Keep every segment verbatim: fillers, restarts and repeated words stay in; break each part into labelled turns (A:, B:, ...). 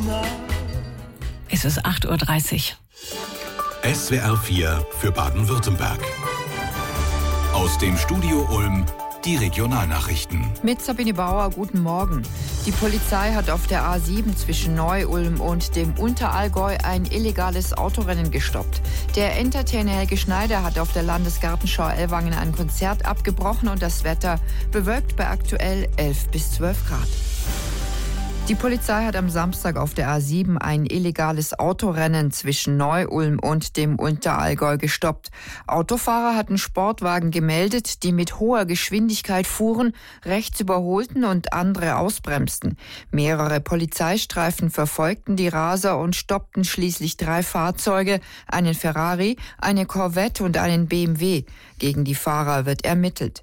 A: Es ist acht Uhr dreißig.
B: S W R vier für Baden-Württemberg. Aus dem Studio Ulm die Regionalnachrichten.
C: Mit Sabine Bauer, guten Morgen. Die Polizei hat auf der A sieben zwischen Neu-Ulm und dem Unterallgäu ein illegales Autorennen gestoppt. Der Entertainer Helge Schneider hat auf der Landesgartenschau Ellwangen ein Konzert abgebrochen und das Wetter bewölkt bei aktuell elf bis zwölf Grad. Die Polizei hat am Samstag auf der A sieben ein illegales Autorennen zwischen Neu-Ulm und dem Unterallgäu gestoppt. Autofahrer hatten Sportwagen gemeldet, die mit hoher Geschwindigkeit fuhren, rechts überholten und andere ausbremsten. Mehrere Polizeistreifen verfolgten die Raser und stoppten schließlich drei Fahrzeuge, einen Ferrari, eine Corvette und einen B M W. Gegen die Fahrer wird ermittelt.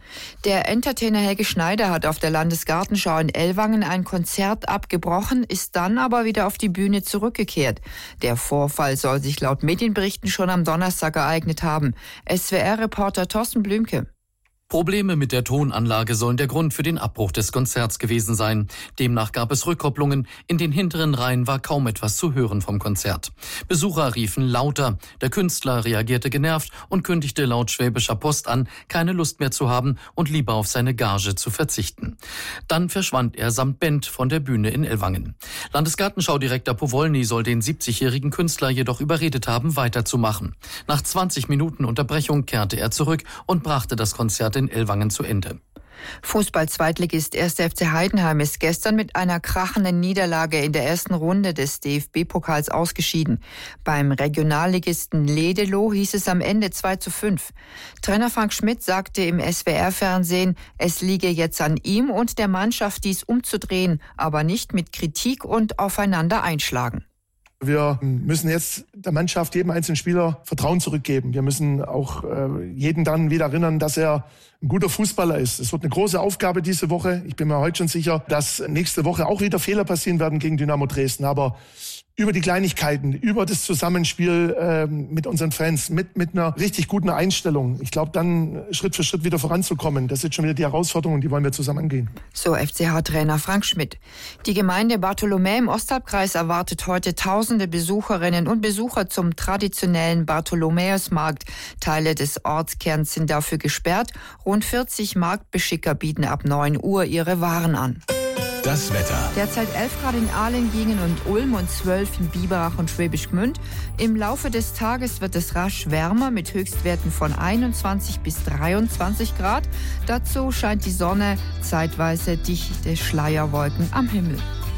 C: Der Entertainer Helge Schneider hat auf der Landesgartenschau in Ellwangen ein Konzert abgebrochen, ist dann aber wieder auf die Bühne zurückgekehrt. Der Vorfall soll sich laut Medienberichten schon am Donnerstag ereignet haben. S W R-Reporter Thorsten Blümke.
D: Probleme mit der Tonanlage sollen der Grund für den Abbruch des Konzerts gewesen sein. Demnach gab es Rückkopplungen. In den hinteren Reihen war kaum etwas zu hören vom Konzert. Besucher riefen lauter. Der Künstler reagierte genervt und kündigte laut Schwäbischer Post an, keine Lust mehr zu haben und lieber auf seine Gage zu verzichten. Dann verschwand er samt Band von der Bühne in Ellwangen. Landesgartenschau-Direktor Powolny soll den siebzigjährigen Künstler jedoch überredet haben, weiterzumachen. Nach zwanzig Minuten Unterbrechung kehrte er zurück und brachte das Konzert in Ellwangen zu Ende.
C: Fußball-Zweitligist erster F C Heidenheim ist gestern mit einer krachenden Niederlage in der ersten Runde des D F B-Pokals ausgeschieden. Beim Regionalligisten Ledelo hieß es am Ende zwei zu fünf. Trainer Frank Schmidt sagte im S W R-Fernsehen, es liege jetzt an ihm und der Mannschaft, dies umzudrehen, aber nicht mit Kritik und aufeinander einschlagen.
E: Wir müssen jetzt der Mannschaft, jedem einzelnen Spieler Vertrauen zurückgeben. Wir müssen auch äh, jeden dann wieder erinnern, dass er ein guter Fußballer ist. Es wird eine große Aufgabe diese Woche. Ich bin mir heute schon sicher, dass nächste Woche auch wieder Fehler passieren werden gegen Dynamo Dresden. Aber über die Kleinigkeiten, über das Zusammenspiel äh, mit unseren Fans, mit mit einer richtig guten Einstellung. Ich glaube, dann Schritt für Schritt wieder voranzukommen. Das ist jetzt schon wieder die Herausforderung und die wollen wir zusammen angehen.
C: So F C H-Trainer Frank Schmidt. Die Gemeinde Bartholomä im Osthalbkreis erwartet heute tausende Besucherinnen und Besucher zum traditionellen Bartholomäusmarkt. Teile des Ortskerns sind dafür gesperrt. Rund vierzig Marktbeschicker bieten ab neun Uhr ihre Waren an.
B: Das Wetter.
C: Derzeit elf Grad in Ahlengingen und Ulm und zwölf in Biberach und Schwäbisch Gmünd. Im Laufe des Tages wird es rasch wärmer mit Höchstwerten von einundzwanzig bis dreiundzwanzig Grad. Dazu scheint die Sonne, zeitweise dichte Schleierwolken am Himmel.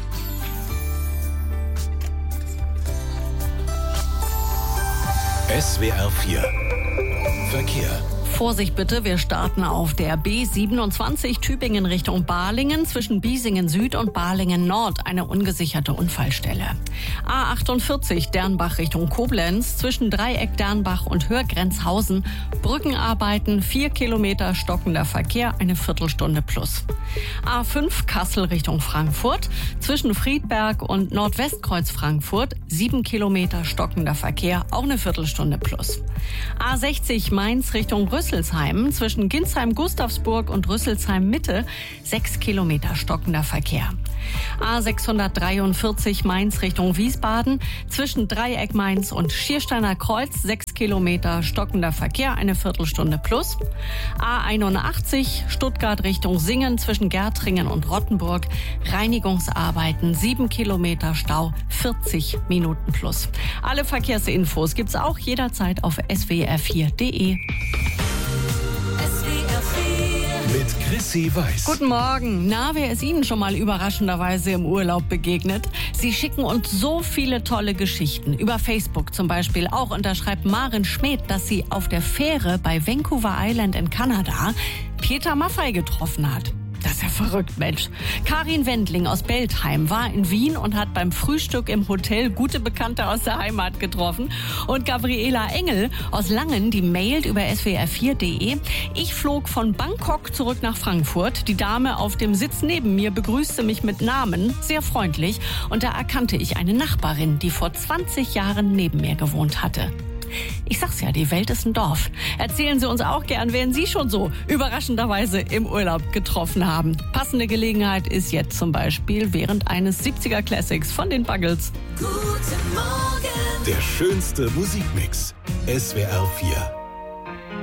B: S W R vier Verkehr.
A: Vorsicht bitte, wir starten auf der B siebenundzwanzig Tübingen Richtung Balingen zwischen Biesingen Süd und Balingen Nord eine ungesicherte Unfallstelle. A achtundvierzig Dernbach Richtung Koblenz zwischen Dreieck Dernbach und Hörgrenzhausen Brückenarbeiten, vier Kilometer stockender Verkehr, eine Viertelstunde plus. A fünf Kassel Richtung Frankfurt zwischen Friedberg und Nordwestkreuz Frankfurt sieben Kilometer stockender Verkehr, auch eine Viertelstunde plus. A sechzig Mainz Richtung Rüsselsheim zwischen Ginsheim-Gustavsburg und Rüsselsheim-Mitte sechs Kilometer stockender Verkehr. A sechshundertdreiundvierzig Mainz Richtung Wiesbaden zwischen Dreieck Mainz und Schiersteiner Kreuz sechs Kilometer stockender Verkehr, eine Viertelstunde plus. A einundachtzig Stuttgart Richtung Singen zwischen Gärtringen und Rottenburg Reinigungsarbeiten sieben Kilometer Stau, vierzig Minuten plus. Alle Verkehrsinfos gibt's auch jederzeit auf s w r vier punkt d e.
B: Mit Chrissy Weiß.
A: Guten Morgen. Na, wer ist Ihnen schon mal überraschenderweise im Urlaub begegnet? Sie schicken uns so viele tolle Geschichten. Über Facebook zum Beispiel auch. Und da schreibt Maren Schmidt, dass sie auf der Fähre bei Vancouver Island in Kanada Peter Maffay getroffen hat. Das ist ja verrückt, Mensch. Karin Wendling aus Beltheim war in Wien und hat beim Frühstück im Hotel gute Bekannte aus der Heimat getroffen. Und Gabriela Engel aus Langen, die mailt über s w r vier punkt d e. Ich flog von Bangkok zurück nach Frankfurt. Die Dame auf dem Sitz neben mir begrüßte mich mit Namen, sehr freundlich. Und da erkannte ich eine Nachbarin, die vor zwanzig Jahren neben mir gewohnt hatte. Ich sag's ja, die Welt ist ein Dorf. Erzählen Sie uns auch gern, wen Sie schon so überraschenderweise im Urlaub getroffen haben. Passende Gelegenheit ist jetzt zum Beispiel während eines siebziger Classics von den Buggles.
B: Guten Morgen. Der schönste Musikmix. S W R vier.